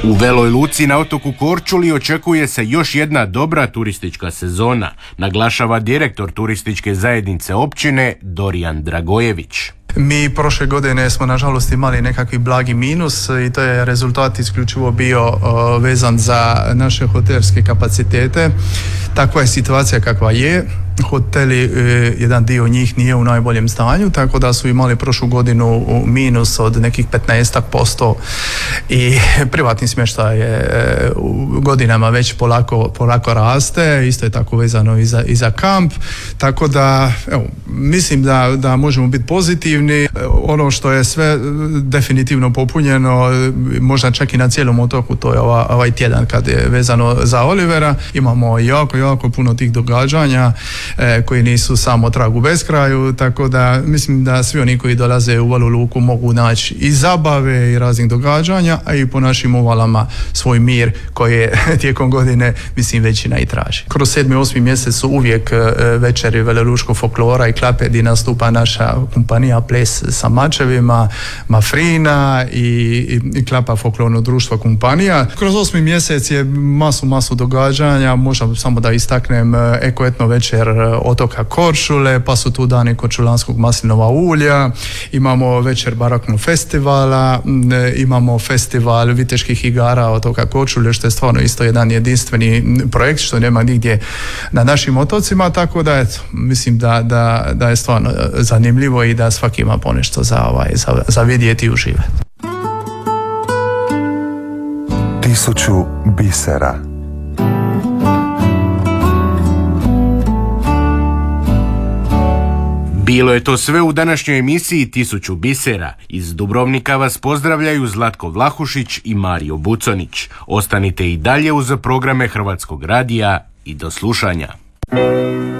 U Veloj Luci na otoku Korčuli očekuje se još jedna dobra turistička sezona, naglašava direktor turističke zajednice općine Dorijan Dragojević. Mi prošle godine smo nažalost imali nekakvi blagi minus i to je rezultat isključivo bio vezan za naše hotelske kapacitete. Takva je situacija kakva je. Hoteli, jedan dio njih nije u najboljem stanju, tako da su imali prošlu godinu minus od nekih 15% i privatni smještaj je godinama već polako raste, isto je tako vezano i za kamp, tako da evo, mislim da možemo biti pozitivni. Ono što je sve definitivno popunjeno, možda čak i na cijelom otoku, to je ovaj tjedan kad je vezano za Olivera, imamo jako puno tih događanja koji nisu samo trag u beskraju, tako da mislim da svi oni koji dolaze u Velu Luku mogu naći i zabave i raznih događanja, a i po našim uvalama svoj mir koji je tijekom godine mislim većina i traži. Kroz 7. i 8. mjesec su uvijek večeri velelučkog folklora i klape gdje nastupa naša kompanija Ples sa mačevima, Mafrina i klapa folklorno društvo kompanija. Kroz 8. mjesec je masu događanja, možda samo da istaknem eko-etno večer otoka Korčule, pa su tu dani korčulanskog maslinova ulja, imamo večer baraknog festivala, imamo festival viteških igara otoka Korčule, što je stvarno isto jedan jedinstveni projekt što nema nigdje na našim otocima, tako da eto, mislim da je stvarno zanimljivo i da svaki ima ponešto za vidjeti i uživati. 1000 bisera. Bilo je to sve u današnjoj emisiji 1000 bisera. Iz Dubrovnika vas pozdravljaju Zlatko Vlahušić i Mario Buconić. Ostanite i dalje uz programe Hrvatskog radija i do slušanja.